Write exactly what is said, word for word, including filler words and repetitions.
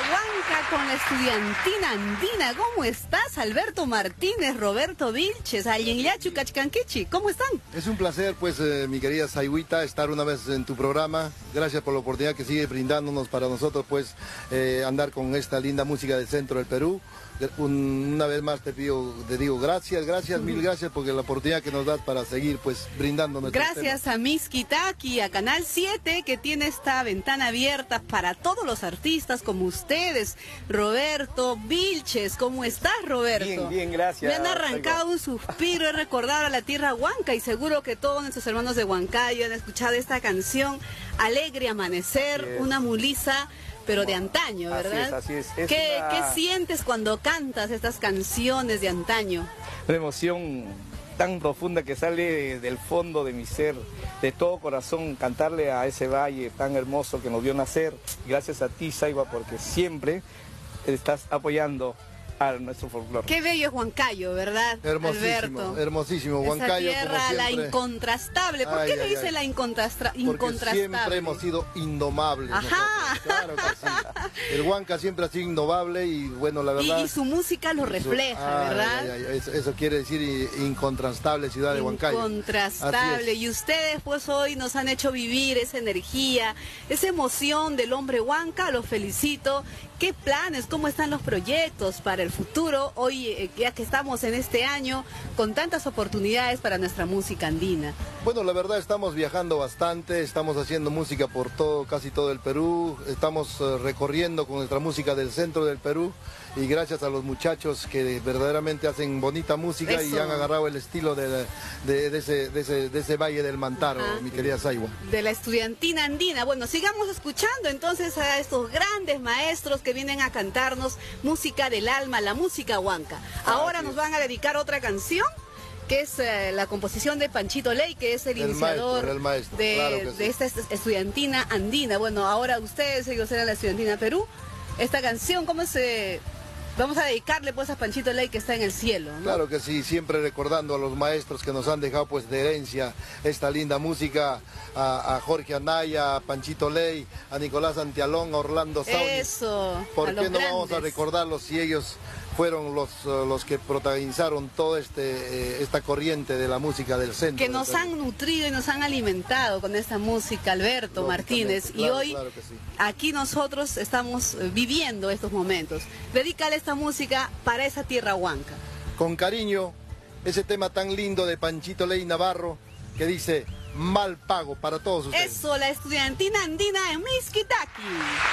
Huanca con la estudiantina andina. ¿Cómo estás, Alberto Martínez, Roberto Vilches, Allenyachu Cachcanquichi? ¿Cómo están? Es un placer, pues, eh, mi querida Sayhuita, estar una vez en tu programa. Gracias por la oportunidad que sigue brindándonos para nosotros, pues, eh, andar con esta linda música del centro del Perú. Un, una vez más te pido, te digo gracias, gracias, mil gracias, porque la oportunidad que nos das para seguir, pues, brindando nuestro Gracias temas. A Miskitaki, a Canal siete, que tiene esta ventana abierta para todos los artistas como ustedes. Roberto Vilches, ¿cómo estás, Roberto? Bien, bien, gracias. Me han arrancado un suspiro, he recordado a la tierra Huanca, y seguro que todos nuestros hermanos de Huancayo han escuchado esta canción, Alegre Amanecer, una mulisa, pero de antaño, ¿verdad? Así es, así es. es ¿Qué, una... ¿Qué sientes cuando cantas estas canciones de antaño? Una emoción tan profunda que sale del fondo de mi ser, de todo corazón, cantarle a ese valle tan hermoso que nos vio nacer. Gracias a ti, Saywa, porque siempre estás apoyando a nuestro folclore. Qué bello es Huancayo, ¿verdad, hermosísimo, Alberto? Hermosísimo, Huancayo. Esa tierra, como la siempre. incontrastable. ¿Por ay, qué le ay, dice ay. la incontrastra... Porque incontrastable? siempre hemos sido indomables. Ajá. Claro que sí. El Huanca siempre ha sido indomable y, bueno, la verdad... Y, y su música lo refleja, ay, ¿verdad? Ay, ay, eso, eso quiere decir incontrastable ciudad de Huancayo. Incontrastable. Y ustedes, pues, hoy nos han hecho vivir esa energía, esa emoción del hombre Huanca. Los felicito. ¿Qué planes? ¿Cómo están los proyectos para el futuro? Hoy, eh, ya que estamos en este año, con tantas oportunidades para nuestra música andina. Bueno, la verdad estamos viajando bastante, estamos haciendo música por todo, casi todo el Perú, estamos uh, recorriendo con nuestra música del centro del Perú, y gracias a los muchachos que verdaderamente hacen bonita música. Eso. Y han agarrado el estilo de, de, de, ese, de, ese, de ese valle del Mantaro, ajá, mi querida Saywa. De la estudiantina andina. Bueno, sigamos escuchando entonces a estos grandes maestros que vienen a cantarnos música del alma, la música Huanca. Ahora ah, nos van a dedicar otra canción, que es eh, la composición de Panchito Ley, que es el, el iniciador maestro, el maestro, de, claro sí. de esta estudiantina andina. Bueno, ahora ustedes, ellos eran la estudiantina Perú. Esta canción, ¿cómo se...? Vamos a dedicarle pues a Panchito Ley, que está en el cielo, ¿no? Claro que sí, siempre recordando a los maestros que nos han dejado pues de herencia esta linda música, a, a Jorge Anaya, a Panchito Ley, a Nicolás Antialón, a Orlando Saúl. Eso. ¿Por qué no grandes. vamos a recordarlos si ellos fueron los, los que protagonizaron toda este, eh, esta corriente de la música del centro? Que nos han nutrido y nos han alimentado con esta música, Alberto Martínez. Claro, y hoy claro que sí. Aquí nosotros estamos viviendo estos momentos. Dedícale esta música para esa tierra Huanca. Con cariño, ese tema tan lindo de Panchito Ley Navarro, que dice: mal pago para todos ustedes. Eso, la estudiantina andina en Miskitaki.